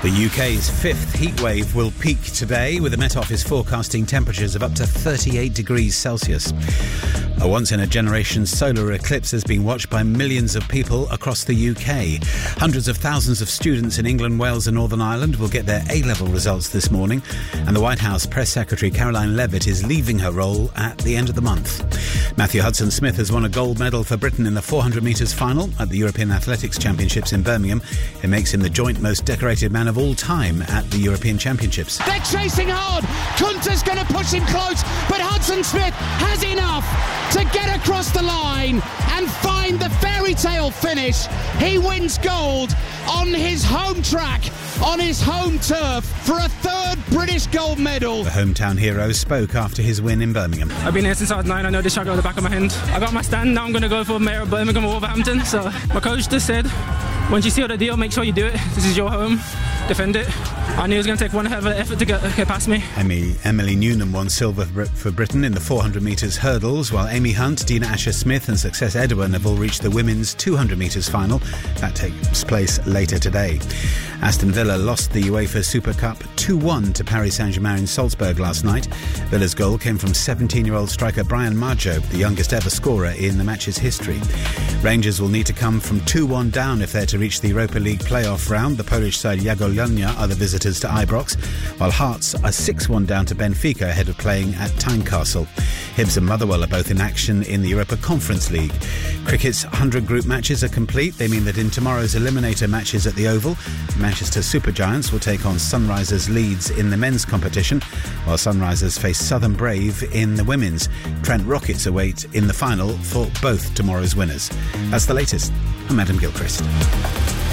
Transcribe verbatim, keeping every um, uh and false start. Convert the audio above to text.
The U K's fifth heatwave will peak today, with the Met Office forecasting temperatures of up to thirty-eight degrees Celsius. A once-in-a-generation solar eclipse has been watched by millions of people across the U K. Hundreds of thousands of students in England, Wales and Northern Ireland will get their A-level results this morning, and the White House Press Secretary Caroline Levitt is leaving her role at the end of the month. Matthew Hudson-Smith has won a gold medal for Britain in the four hundred metres final at the European Athletics Championships in Birmingham. It makes him the joint most decorated man of all time at the European Championships. They're chasing hard. Kunter's going to push him close, but Hudson-Smith has enough to get across the line and find the fairy tale finish. He wins gold on his home track, on his home turf, for a third British gold medal. The hometown hero spoke after his win in Birmingham. I've been here since I was nine. I know this shot on the back of my hand. I got my stand. Now I'm going to go for Mayor of Birmingham or Wolverhampton. So my coach just said, once you seal the deal, make sure you do it. This is your home. Defend it. I knew it was going to take one hell of an effort to get, get past me. Emily, Emily Newnham won silver for Britain in the four hundred metres hurdles, while Amy Hunt, Dina Asher-Smith and Success Edwin have all reached the women's two hundred metres final. That takes place later today. Aston Villa lost the UEFA Super Cup two one to Paris Saint-Germain in Salzburg last night. Villa's goal came from seventeen-year-old striker Brian Maggio, the youngest ever scorer in the match's history. Rangers will need to come from two one down if they're to reach the Europa League playoff round. The Polish side Jagiellonia are the visitors to Ibrox, while Hearts are six one down to Benfica ahead of playing at Tynecastle. Hibs and Motherwell are both in action in the Europa Conference League. Cricket's one hundred group matches are complete. They mean that in tomorrow's eliminator matches at the Oval, Manchester Supergiants will take on Sunrisers Leeds in the men's competition, while Sunrisers face Southern Brave in the women's. Trent Rockets await in the final for both tomorrow's winners. That's the latest. I'm Adam Gilchrist.